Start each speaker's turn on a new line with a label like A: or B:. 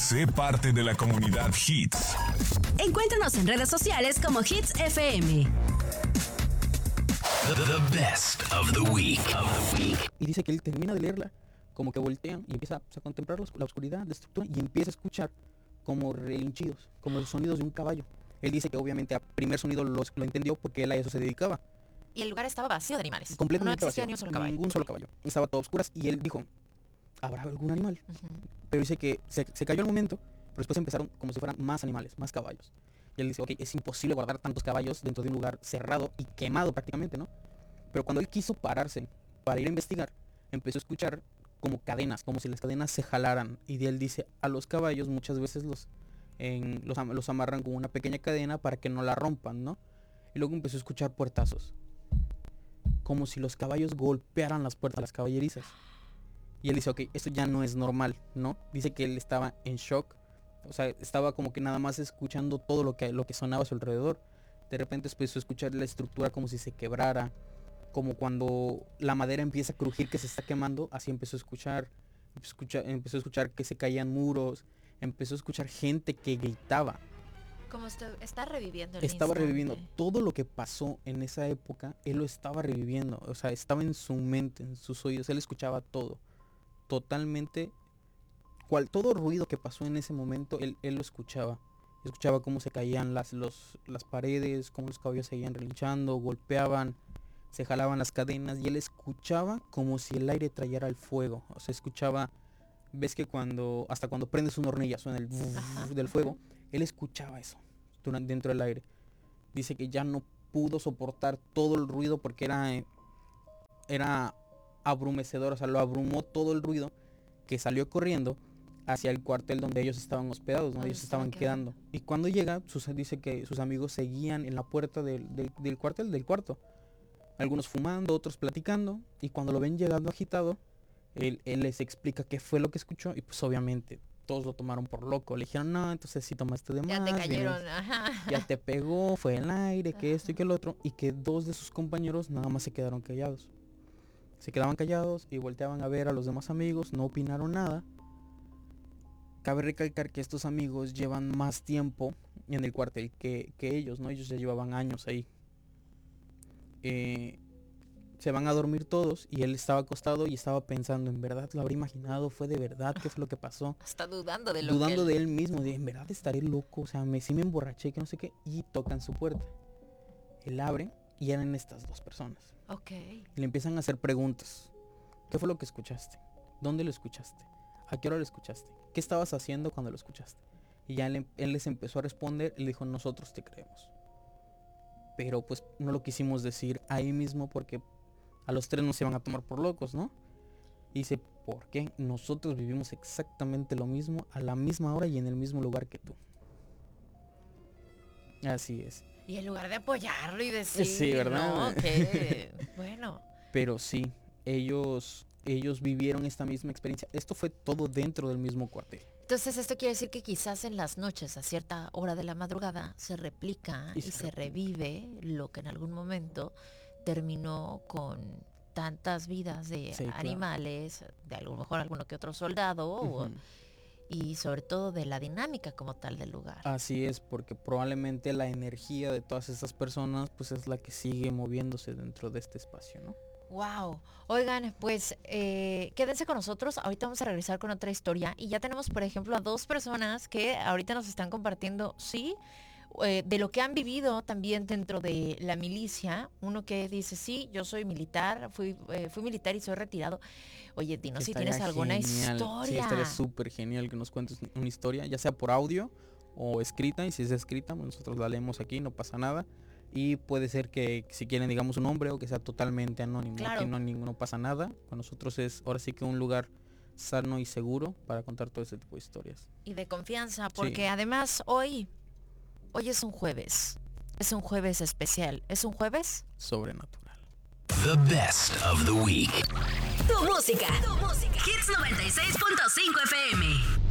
A: Sé parte de la comunidad Hits.
B: Encuéntranos en redes sociales como Hits FM.
A: The best of the week.
C: Y dice que él termina de leerla, como que voltea y empieza a contemplar la oscuridad, la estructura, y empieza a escuchar como relinchidos, como los sonidos de un caballo. Él dice que obviamente a primer sonido lo entendió porque él a eso se dedicaba.
D: Y el lugar estaba vacío de animales.
C: Completamente
D: no existía
C: vacío.
D: Ni un solo caballo.
C: Ningún solo caballo. Estaba todo a oscuras y él dijo, ¿habrá algún animal? Pero dice que se cayó el momento, pero después empezaron como si fueran más animales, más caballos. Y él dice, ok, es imposible guardar tantos caballos dentro de un lugar cerrado y quemado prácticamente, ¿no? Pero cuando él quiso pararse para ir a investigar, empezó a escuchar como cadenas, como si las cadenas se jalaran. Y de él dice, a los caballos muchas veces los amarran con una pequeña cadena para que no la rompan, ¿no? Y luego empezó a escuchar puertazos, como si los caballos golpearan las puertas, las caballerizas. Y él dice, ok, esto ya no es normal, ¿no? Dice que él estaba en shock. O sea, estaba como que nada más escuchando todo lo que sonaba a su alrededor. De repente empezó a escuchar la estructura como si se quebrara, como cuando la madera empieza a crujir que se está quemando. Así empezó a escuchar que se caían muros. Empezó a escuchar gente que gritaba.
D: Como está reviviendo
C: Estaba reviviendo todo lo que pasó en esa época. Él lo estaba reviviendo. O sea, estaba en su mente, en sus oídos. Él escuchaba todo. Totalmente. Todo ruido que pasó en ese momento, él lo escuchaba. Escuchaba cómo se caían las paredes, cómo los caballos seguían relinchando, golpeaban, se jalaban las cadenas. Y él escuchaba como si el aire trayera el fuego. O sea, escuchaba... Ves que hasta cuando prendes una hornilla suena el del fuego. Él escuchaba eso dentro del aire. Dice que ya no pudo soportar todo el ruido porque era abrumecedor. O sea, lo abrumó todo el ruido, que salió corriendo hacia el cuartel donde ellos estaban hospedados, donde ellos estaban quedando. Y cuando llega, dice que sus amigos seguían en la puerta del cuartel, del cuarto. Algunos fumando, otros platicando. Y cuando lo ven llegando agitado, él les explica qué fue lo que escuchó. Y pues obviamente todos lo tomaron por loco. Le dijeron, no, entonces si tomaste de más.
D: Ya te cayeron,
C: ya te pegó, fue el aire, que esto y que el otro. Y que dos de sus compañeros nada más se quedaron callados. Se quedaban callados y volteaban a ver a los demás amigos. No opinaron nada. Cabe recalcar que estos amigos llevan más tiempo en el cuartel que ellos, ¿no? Ellos ya llevaban años ahí. Se van a dormir todos y él estaba acostado y estaba pensando, ¿en verdad lo habré imaginado? ¿Fue de verdad? ¿Qué fue lo que pasó?
D: Está dudando de
C: de él mismo, de en verdad estaré loco, o sea, sí me emborraché, que no sé qué. Y tocan su puerta. Él abre y eran estas dos personas.
D: Ok.
C: Y le empiezan a hacer preguntas. ¿Qué fue lo que escuchaste? ¿Dónde lo escuchaste? ¿A qué hora lo escuchaste? ¿Qué estabas haciendo cuando lo escuchaste? Y ya él les empezó a responder y le dijo, nosotros te creemos. Pero pues no lo quisimos decir ahí mismo porque a los tres nos iban a tomar por locos, ¿no? Y dice, ¿por qué? Nosotros vivimos exactamente lo mismo, a la misma hora y en el mismo lugar que tú. Así es.
D: Y en lugar de apoyarlo y decir,
C: sí, ¿verdad?
D: No, que bueno.
C: Pero sí, ellos vivieron esta misma experiencia. Esto fue todo dentro del mismo cuartel.
D: Entonces esto quiere decir que quizás en las noches, a cierta hora de la madrugada, se replica y se revive lo que en algún momento terminó con tantas vidas de animales, claro, de a lo mejor alguno que otro soldado, y sobre todo de la dinámica como tal del lugar.
C: Así es, porque probablemente la energía de todas estas personas pues es la que sigue moviéndose dentro de este espacio, ¿no?
D: Wow. Oigan, pues quédense con nosotros. Ahorita vamos a regresar con otra historia. Y ya tenemos, por ejemplo, a dos personas que ahorita nos están compartiendo, de lo que han vivido también dentro de la milicia. Uno que dice, sí, yo soy militar, fui militar y soy retirado. Oye, dinos si tienes alguna historia.
C: Sí, estaría súper genial que nos cuentes una historia, ya sea por audio o escrita. Y si es escrita, nosotros la leemos aquí, no pasa nada. Y puede ser que si quieren digamos un nombre o que sea totalmente anónimo,
D: claro,
C: que no pasa nada. Con nosotros es ahora sí que un lugar sano y seguro para contar todo ese tipo de historias.
D: Y de confianza, porque además hoy es un jueves. Es un jueves especial. Es un jueves
C: sobrenatural.
A: The best of the week.
B: Tu música. Hits 96.5 FM.